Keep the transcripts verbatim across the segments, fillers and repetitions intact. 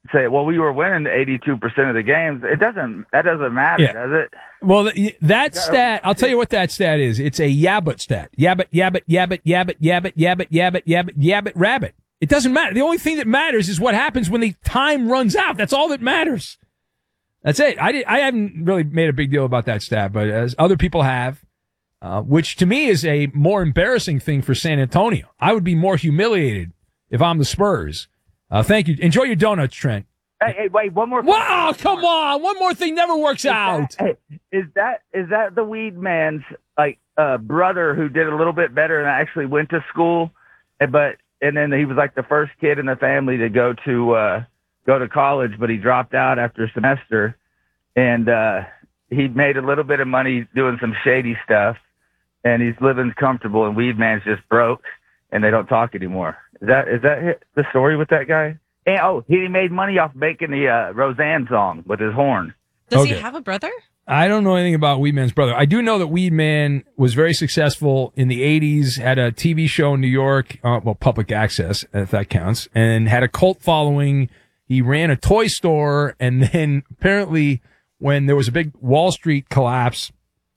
say, well, we were winning eighty-two percent of the games. It doesn't, that doesn't matter, Yeah. does it? Well, that stat, I'll tell you what that stat is. It's a yabbit stat. Yabbit, yabbit, yabbit, yabbit, yabbit, yabbit, yabbit, yabbit, yabbit, rabbit. It doesn't matter. The only thing that matters is what happens when the time runs out. That's all that matters. That's it. I did, I haven't really made a big deal about that stat, but as other people have, uh, which to me is a more embarrassing thing for San Antonio. I would be more humiliated if I'm the Spurs. Uh, thank you. Enjoy your donuts, Trent. Hey, hey, wait, one more. Wow, come on. One more thing never works is out. That, hey, is that is that the weed man's like uh, brother who did a little bit better and actually went to school, and, but and then he was like the first kid in the family to go to uh, go to college, but he dropped out after a semester, and uh, he made a little bit of money doing some shady stuff, and he's living comfortable, and weed man's just broke, and they don't talk anymore. Is that is that the story with that guy? And, oh, he made money off making the uh, Roseanne song with his horn. Does Okay. he have a brother? I don't know anything about Weedman's brother. I do know that Weedman was very successful in the eighties, had a T V show in New York, uh, well, public access, if that counts, and had a cult following. He ran a toy store, and then apparently when there was a big Wall Street collapse,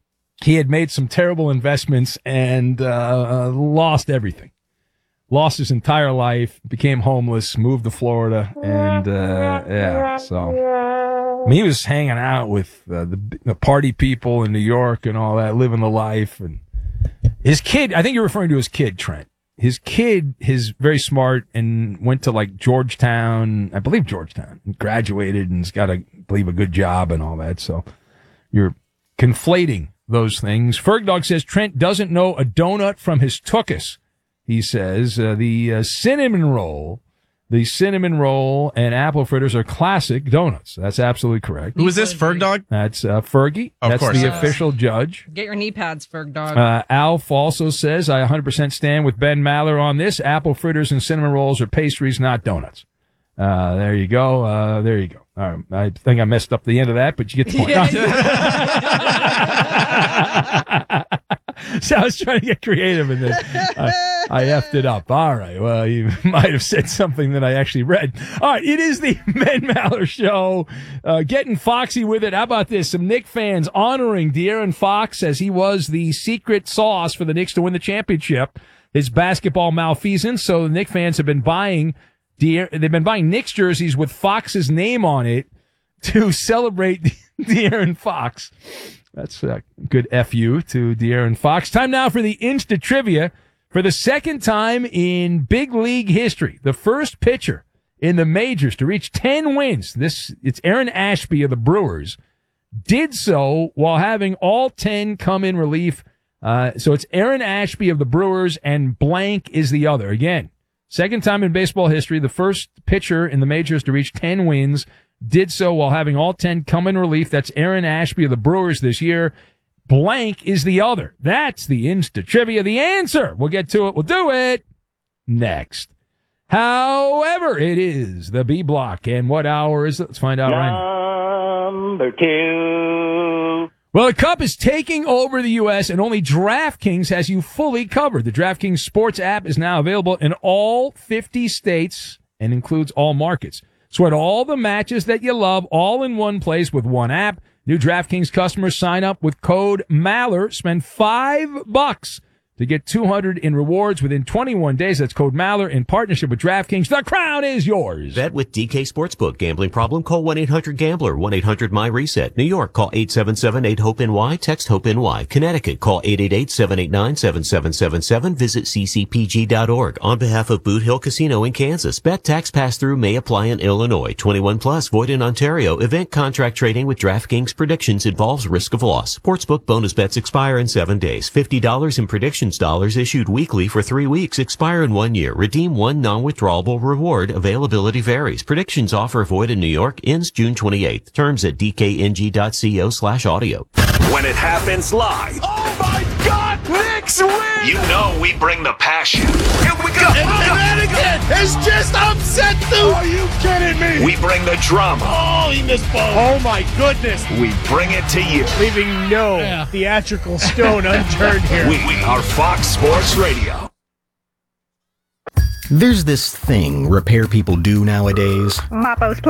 he had made some terrible investments and uh, lost everything. Lost his entire life, became homeless, moved to Florida, and uh, yeah, so I mean, he was hanging out with uh, the, the party people in New York and all that, living the life. And his kid, I think you're referring to his kid, Trent. His kid is very smart and went to like Georgetown, I believe Georgetown, and graduated and's got, a, I believe, a good job and all that. So you're conflating those things. Fergdog says Trent doesn't know a donut from his tuchus. He says uh, the uh, cinnamon roll, the cinnamon roll and apple fritters are classic donuts. That's absolutely correct. Who is this, Fergdog? That's uh, Fergie. Of That's course the it is. official judge. Get your knee pads, Ferg dog. Uh, Alf also says, I one hundred percent stand with Ben Maller on this. Apple fritters and cinnamon rolls are pastries, not donuts. Uh, there you go. Uh, there you go. All right. I think I messed up the end of that, but you get the point. So I was trying to get creative in this. I, I effed it up. All right. Well, you might have said something that I actually read. All right. It is the Ben Maller Show. Uh, getting foxy with it. How about this? Some Knick fans honoring De'Aaron Fox as he was the secret sauce for the Knicks to win the championship. His basketball malfeasance. So the Knick fans have been buying De- they've been buying Knicks jerseys with Fox's name on it to celebrate De'Aaron Fox. That's a good F U to De'Aaron Fox. Time now for the Insta Trivia. For the second time in big league history, the first pitcher in the majors to reach ten wins, this it's Aaron Ashby of the Brewers, did so while having all ten come in relief. Uh, so it's Aaron Ashby of the Brewers and blank is the other. Again, second time in baseball history, the first pitcher in the majors to reach ten wins did so while having all ten come in relief. That's Aaron Ashby of the Brewers this year. Blank is the other. That's the Insta Trivia. The answer. We'll get to it. We'll do it next. However, it is the B block. And what hour is it? Let's find out right now. Number two. Well, the Cup is taking over the U S and only DraftKings has you fully covered. The DraftKings Sports app is now available in all fifty states and includes all markets. Sweat all the matches that you love all in one place with one app. New DraftKings customers sign up with code Maller. Spend five bucks to get two hundred in rewards within twenty-one days. That's code Maller in partnership with DraftKings. The crown is yours. Bet with D K Sportsbook. Gambling problem? Call one eight hundred gambler. one eight hundred my reset. New York, call eight seven seven eight hope N Y. Text HOPE-NY. Connecticut, call eight eight eight seven eight nine seven seven seven seven. Visit c c p g dot org. On behalf of Boot Hill Casino in Kansas, bet tax pass-through may apply in Illinois. twenty-one plus, void in Ontario. Event contract trading with DraftKings predictions involves risk of loss. Sportsbook bonus bets expire in seven days. fifty dollars in predictions dollars issued weekly for three weeks. Expire in one year. Redeem one non-withdrawable reward. Availability varies. Predictions offer void in New York. Ends June twenty-eighth. Terms at d k n g dot co slash audio. When it happens live. Oh my God! Knicks win! You know we bring the passion. Here we go! And Connecticut has just upset the... Are you kidding me? We bring the drama. Oh, he missed both. Oh my goodness. We bring it to you. Leaving no yeah. theatrical stone unturned here. We are Fox Sports Radio. There's this thing repair people do nowadays. Mop those